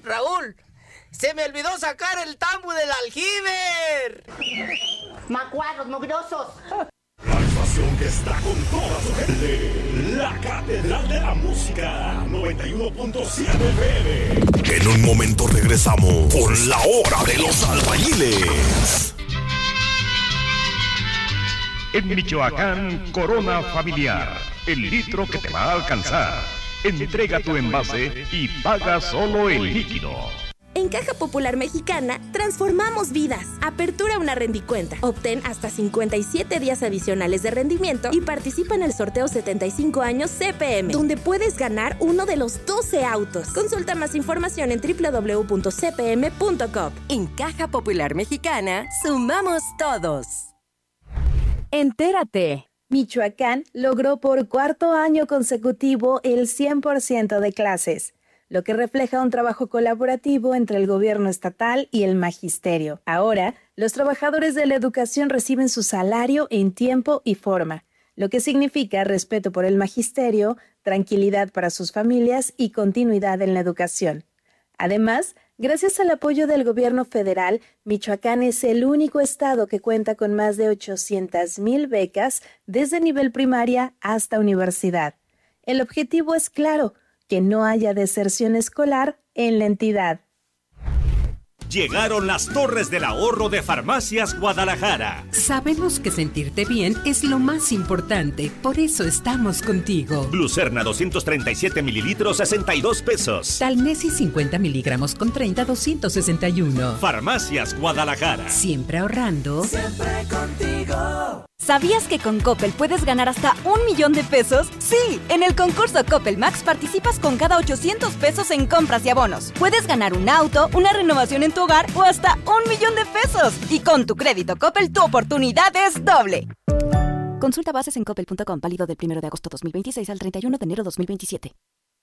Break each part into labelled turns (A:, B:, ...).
A: Raúl, se me olvidó sacar el tambo del aljiber.
B: Macuarros, mugrosos.
C: La estación que está con toda su gente. La Catedral de la Música. 91.7 FM.
D: En un momento regresamos con la hora de los albañiles.
E: En Michoacán, Corona Familiar, el litro que te va a alcanzar. Entrega tu envase y paga solo el líquido.
F: En Caja Popular Mexicana, transformamos vidas. Apertura una rendicuenta. Obtén hasta 57 días adicionales de rendimiento y participa en el sorteo 75 años CPM, donde puedes ganar uno de los 12 autos. Consulta más información en www.cpm.com.
G: En Caja Popular Mexicana, sumamos todos.
H: Entérate. Michoacán logró por cuarto año consecutivo el 100% de clases, lo que refleja un trabajo colaborativo entre el gobierno estatal y el magisterio. Ahora, los trabajadores de la educación reciben su salario en tiempo y forma, lo que significa respeto por el magisterio, tranquilidad para sus familias y continuidad en la educación. Además, gracias al apoyo del gobierno federal, Michoacán es el único estado que cuenta con más de 800,000 becas desde nivel primaria hasta universidad. El objetivo es claro, que no haya deserción escolar en la entidad.
I: Llegaron las Torres del Ahorro de Farmacias Guadalajara.
G: Sabemos que sentirte bien es lo más importante, por eso estamos contigo.
I: Glucerna 237 mililitros, 62 pesos.
G: Talnesi 50 miligramos con 30, 261.
I: Farmacias Guadalajara.
G: Siempre ahorrando.
J: Siempre contigo.
K: ¿Sabías que con Coppel puedes ganar hasta 1,000,000 de pesos? Sí, en el concurso Coppel Max participas con cada 800 pesos en compras y abonos. Puedes ganar un auto, una renovación en tu hogar o hasta 1,000,000 de pesos. Y con tu crédito Coppel, tu oportunidad es doble. Consulta bases en coppel.com, válido del 1 de agosto 2026 al 31 de enero 2027.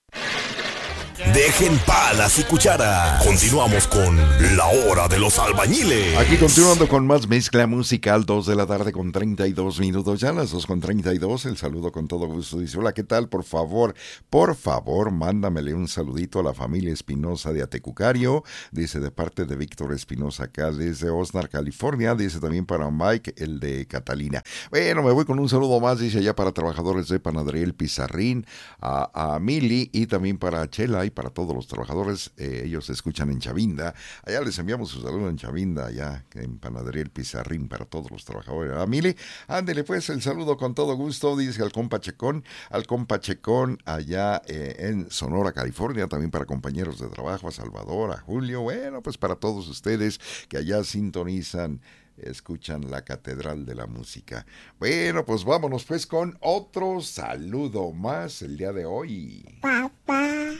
D: Dejen palas y cuchara. Continuamos con la hora de los albañiles.
L: Aquí continuando con más mezcla musical, 2 de la tarde con 32 minutos. Ya las 2:32, el saludo con todo gusto. Dice, hola, ¿qué tal? Por favor, mándamele un saludito a la familia Espinosa de Atecucario. Dice, de parte de Víctor Espinosa, acá desde Oxnard, California. Dice también para Mike, el de Catalina. Bueno, me voy con un saludo más, dice, allá para trabajadores de Panadería El Pizarrín, a Mili y también para Chela y para todos los trabajadores. Ellos se escuchan en Chavinda. Allá les enviamos su saludo en Chavinda, allá en Panadería El Pizarrín para todos los trabajadores. A Mili, ándele pues el saludo con todo gusto, dice al compa Checón allá en Sonora, California, también para compañeros de trabajo, a Salvador, a Julio, bueno, pues para todos ustedes que allá sintonizan, escuchan la Catedral de la Música. Bueno, pues vámonos pues con otro saludo más el día de hoy.
M: Papá.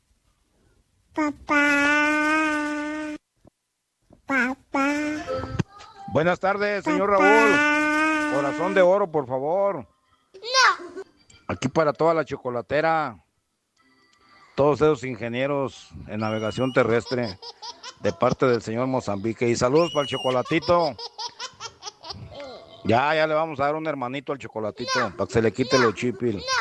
N: Buenas tardes, señor Raúl. Corazón de oro, por favor.
M: No.
N: Aquí para toda la chocolatera, todos esos ingenieros en navegación terrestre, de parte del señor Mozambique. Y saludos para el chocolatito. Ya le vamos a dar un hermanito al chocolatito, para que se le quite lo chipil.